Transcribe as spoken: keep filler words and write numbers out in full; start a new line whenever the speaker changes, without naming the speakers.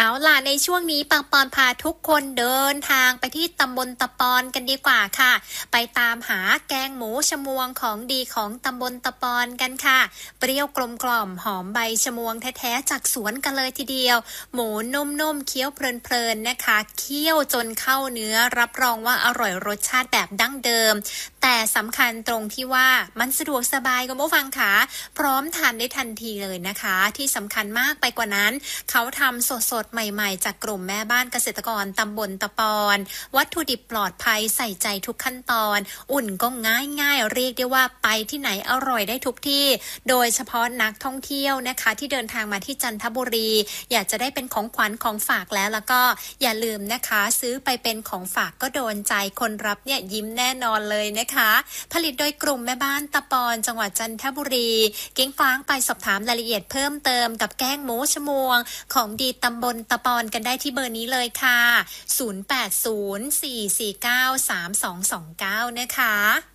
เอาล่ะในช่วงนี้ปังปอนพาทุกคนเดินทางไปที่ตำบลตะปอนกันดีกว่าค่ะไปตามหาแกงหมูชมวงของดีของตำบลตะปอนกันค่ะเปรี้ยวกลมกล่อมหอมใบชมวงแท้ๆจากสวนกันเลยทีเดียวหมูนุ่มๆเคี้ยวเพลินๆนะคะเคี่ยวจนเข้าเนื้อรับรองว่าอร่อยรสชาติแบบดั้งเดิมแต่สำคัญตรงที่ว่ามันสะดวกสบายคุณผู้ฟังค่ะพร้อมทานได้ทันทีเลยนะคะที่สำคัญมากไปกว่านั้นเขาทำสดๆใหม่ๆจากกลุ่มแม่บ้านเกษตรกรตำบลตะปอนวัตถุดิบปลอดภัยใส่ใจทุกขั้นตอนอุ่นก็ง่ายๆเรียกได้ว่าไปที่ไหนอร่อยได้ทุกที่โดยเฉพาะนักท่องเที่ยวนะคะที่เดินทางมาที่จันทบุรีอยากจะได้เป็นของขวัญของฝากแล้วแล้วก็อย่าลืมนะคะซื้อไปเป็นของฝากก็โดนใจคนรับเนี่ยยิ้มแน่นอนเลยนะคะผลิตโดยกลุ่มแม่บ้านตะปอนจังหวัดจันทบุรีเก้งฟ้างไปสอบถามรายละเอียดเพิ่มเติมกับแกงหมูชมวงของดีตำบลตะปอนกันได้ที่เบอร์นี้เลยค่ะศูนย์ แปด ศูนย์ สี่ สี่ เก้า สาม สอง สอง เก้านะคะ